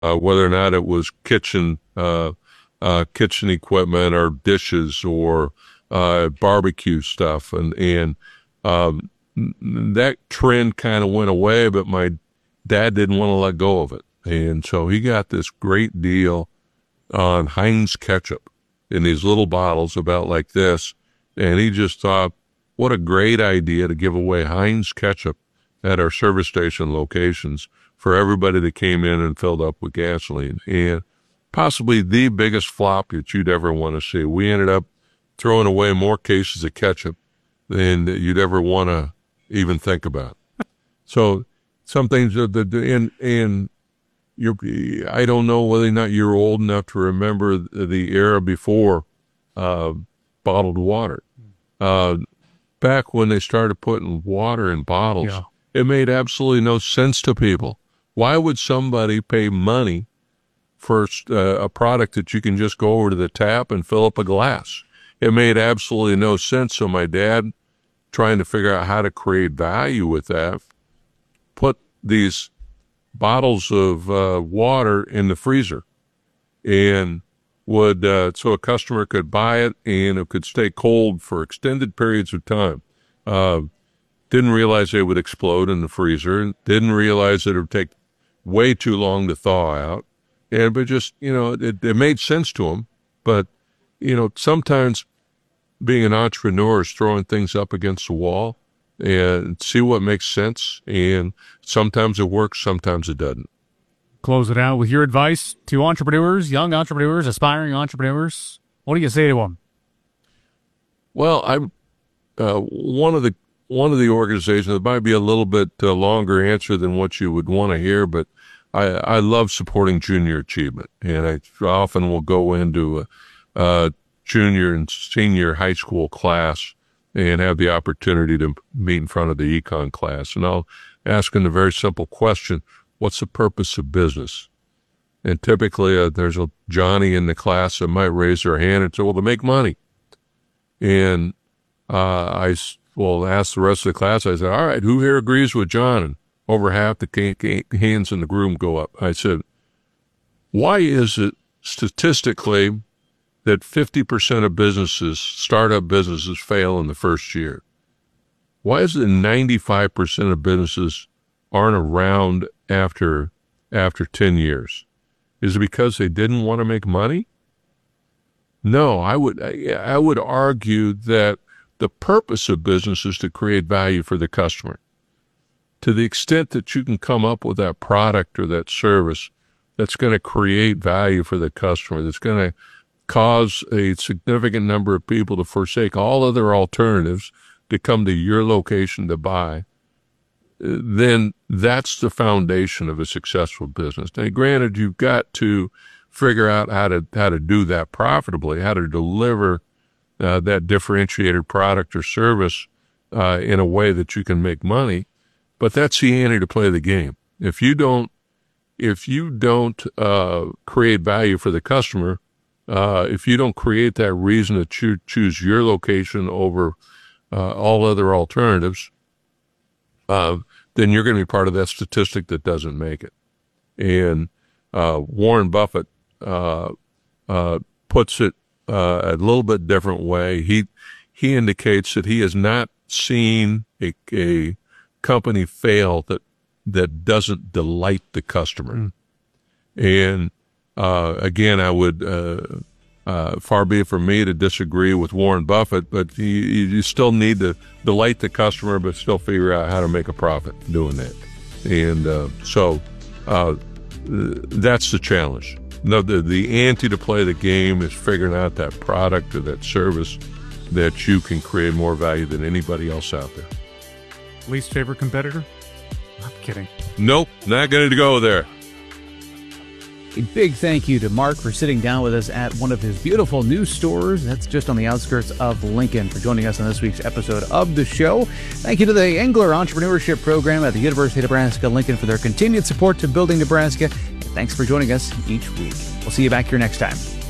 whether or not it was kitchen equipment or dishes or barbecue stuff. And that trend kind of went away, but my dad didn't want to let go of it. And so he got this great deal on Heinz ketchup in these little bottles about like this. And he just thought, what a great idea to give away Heinz ketchup at our service station locations for everybody that came in and filled up with gasoline. And possibly the biggest flop that you'd ever want to see. We ended up throwing away more cases of ketchup than you'd ever want to even think about. So some things and I don't know whether or not you're old enough to remember the era before bottled water. Back when they started putting water in bottles, It made absolutely no sense to people. Why would somebody pay money for a product that you can just go over to the tap and fill up a glass? It made absolutely no sense. So my dad, trying to figure out how to create value with that, put these bottles of water in the freezer and would so a customer could buy it and it could stay cold for extended periods of time. Didn't realize they would explode in the freezer. Didn't realize that it would take way too long to thaw out. But just, it made sense to them. But, sometimes being an entrepreneur is throwing things up against the wall and see what makes sense. And sometimes it works, sometimes it doesn't. Close it out with your advice to entrepreneurs, young entrepreneurs, aspiring entrepreneurs. What do you say to them? Well, I'm one of the organizations. It might be a little bit longer answer than what you would want to hear, but I love supporting junior achievement, and I often will go into a junior and senior high school class and have the opportunity to meet in front of the econ class, and I'll ask them a very simple question: what's the purpose of business? And typically, there's a Johnny in the class that might raise their hand and say, well, to make money. And I will ask the rest of the class, I said, all right, who here agrees with John? And over half the hands in the room go up. I said, why is it statistically that 50% of businesses, startup businesses, fail in the first year? Why is it 95% of businesses aren't around after 10 years? Is it because they didn't want to make money? No, I would argue that the purpose of business is to create value for the customer. To the extent that you can come up with that product or that service that's going to create value for the customer, that's going to cause a significant number of people to forsake all other alternatives to come to your location to buy, then that's the foundation of a successful business. Now, granted, you've got to figure out how to do that profitably, how to deliver that differentiated product or service in a way that you can make money. But that's the ante to play the game. If you don't create value for the customer, if you don't create that reason to choose your location over all other alternatives, then you're going to be part of that statistic that doesn't make it. And Warren Buffett puts it a little bit different way. He indicates that he has not seen a company fail that doesn't delight the customer. And again, I would far be it from me to disagree with Warren Buffett, but you still need to delight the customer, but still figure out how to make a profit doing that. And so that's the challenge. No, the ante to play the game is figuring out that product or that service that you can create more value than anybody else out there. Least favorite competitor? I'm kidding. Nope, not going to go there. A big thank you to Mark for sitting down with us at one of his beautiful new stores that's just on the outskirts of Lincoln, for joining us on this week's episode of the show. Thank you to the Engler Entrepreneurship Program at the University of Nebraska-Lincoln for their continued support to Building Nebraska. Thanks for joining us each week. We'll see you back here next time.